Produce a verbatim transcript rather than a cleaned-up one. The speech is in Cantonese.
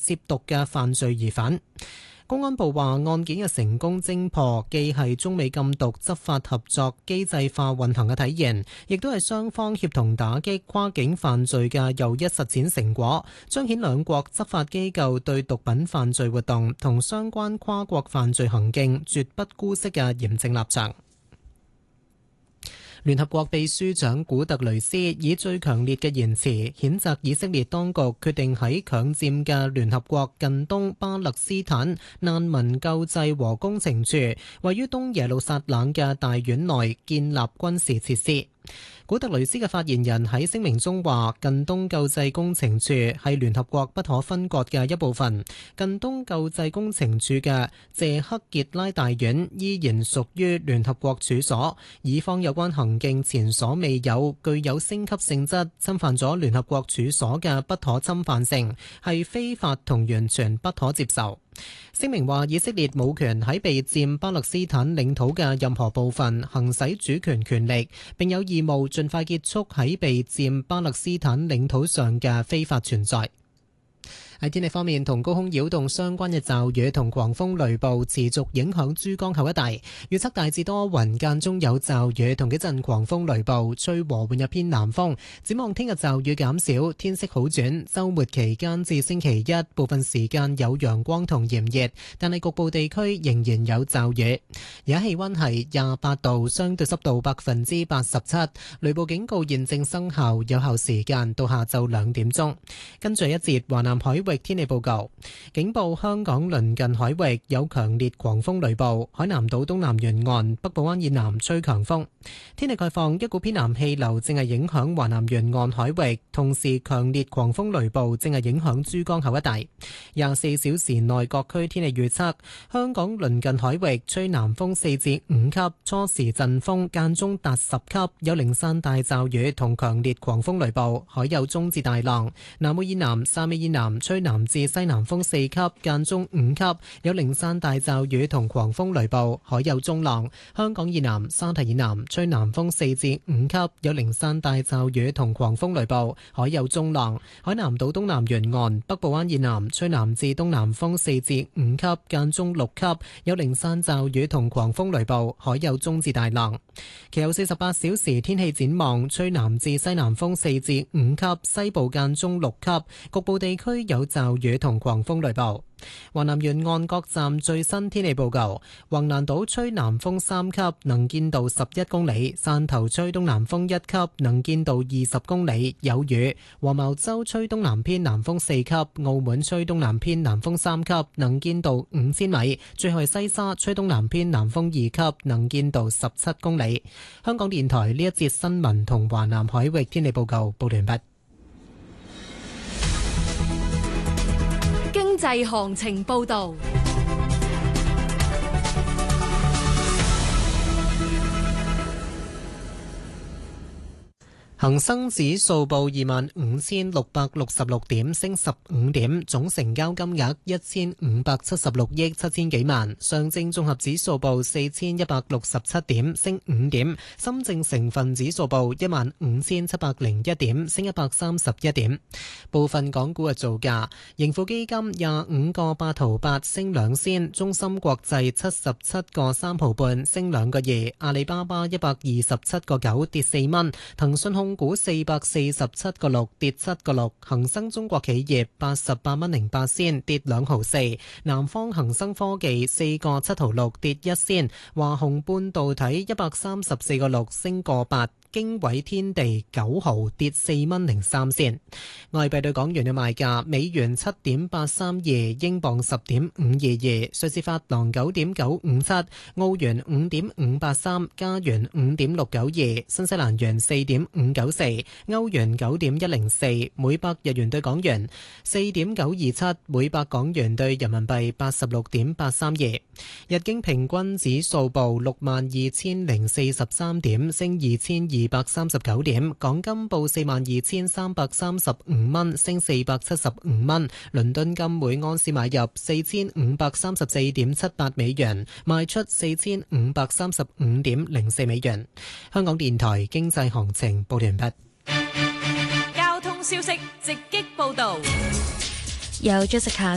涉毒嘅犯罪疑犯。公安部話案件嘅成功偵破，既係中美禁毒執法合作機制化運行嘅體現，亦都係雙方協同打擊跨境犯罪嘅又一實踐成果，彰顯兩國執法機構對毒品犯罪活動同相關跨國犯罪行徑絕不姑息嘅嚴正立場。聯合國秘書長古特雷斯以最強烈嘅言辭譴責以色列當局決定喺強佔嘅聯合國近東巴勒斯坦難民救濟和工程處位於東耶路撒冷嘅大院內建立軍事設施。古特雷斯嘅發言人喺聲明中話，近東救濟工程處係聯合國不可分割嘅一部分。近東救濟工程處嘅謝克傑拉大院依然屬於聯合國處所，以方有關行徑前所未有，具有升級性質，侵犯咗聯合國處所嘅不可侵犯性，係非法同完全不可接受。聲明話，以色列冇權喺被佔巴勒斯坦領土嘅任何部分行使主權權力，並有義務盡快結束喺被佔巴勒斯坦領土上嘅非法存在。喺天氣方面，同高空擾動相關嘅驟雨同狂風雷暴持續影響珠江口一帶，預測大致多雲，間中有驟雨同幾陣狂風雷暴，吹和緩入偏南風。展望聽日驟雨減少，天色好轉，週末期間至星期一部分時間有陽光同炎熱，但係局部地區仍然有驟雨。而家氣溫係廿八度，相對濕度百分之八十七，雷暴警告現正生效，有效時間到下晝兩點鐘。跟住一節華南海域天氣報告，警報香港鄰近海域有強烈狂風雷暴，海南島東南沿岸北部灣以南吹強風。天氣概況，一股偏南氣流正係影響華南沿岸海域，同時強烈狂風雷暴正係影響珠江口一帶。廿四小時內各區天氣預測，香港鄰近海域吹南風四至五級，初時陣風間中達十級，有零散大驟雨同強烈狂風雷暴，海有中至大浪。南澳以南、汕尾以南吹南至西南風四級，間中五級，有零散大驟雨同狂風雷暴，海有中浪。香港以南、沙堤以南吹南風四至五級，有零散大驟雨同狂風雷暴，海有中浪。海南島東南沿岸北部灣以南吹南至東南風四至五級，間中六級，有零散驟雨同狂風雷暴，海有中至大浪。其後四十八小時天氣展望，吹南至西南風四至五級，西部間中六級，局部地區有驟雨同狂風雷暴。華南沿岸各站最新天氣報告：橫瀾島吹南風三級，能見度十一公里；汕頭吹東南風一級，能見度二十公里，有雨；黃茅洲吹東南偏南風四級；澳門吹東南偏南風三級，能見度五千米；最後係西沙吹東南偏南風二級，能見度十七公里。香港電台呢一節新聞同華南海域天氣報告報完畢。 經濟行情報道。 恒生指數報二萬五千六百六十六點，升十五點，總成交金額一千五百七十六億七千幾萬。上證綜合指數報四千一百六十七點，升五點。深證成分指數報一萬五千七百零一點，升一百三十一點。部分港股嘅造價：盈富基金廿五個八毫八，升兩仙；中芯國際七十七個三毫半，升兩個二；阿里巴巴一百二十七個九，跌四蚊；騰訊控股四百四十七個六，跌七個六；恒生中國企業八十八蚊零八仙，跌兩毫四；南方恒生科技四個七毫六，跌一仙；華虹半導體一百三十四個六，升個八。經緯天地九毫，跌四蚊零三仙。外幣對港元嘅賣價：美元七點八三二，英鎊十點五二二，瑞士法郎九點九五七，澳元五點五八三，加元五點六九二，新西蘭元四點五九四，歐元九點一零四，每百日元對港元四點九二七，每百港元對人民幣八十六點八三二。日經平均指數報六萬二千零四十三點，升二千二百三十九點。港金報四萬二千三百三十五蚊，升四百七十五蚊。倫敦金每盎司買入四千五百三十四點七八美元，賣出四千五百三十五點零四美元。香港電台經濟行情報完畢。 交通消息直擊報道。 有 Jessica